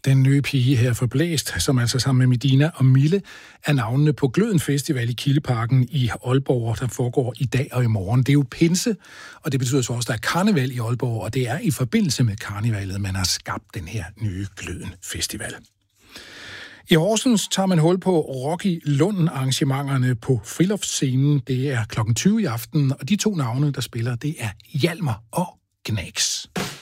Den nye pige her for Blæst, som altså sammen med Medina og Mille er navnene på Gløden Festival i Kildeparken i Aalborg, der foregår i dag og i morgen. Det er jo pinse, og det betyder så også, at der er karneval i Aalborg, og det er i forbindelse med karnevalet, man har skabt den her nye Gløden Festival. I Horsens tager man hul på Rocky Lunden-arrangementerne på Friluftsscenen. Det er kl. 20 i aften, og de to navne, der spiller, det er Hjalmar og Gnags.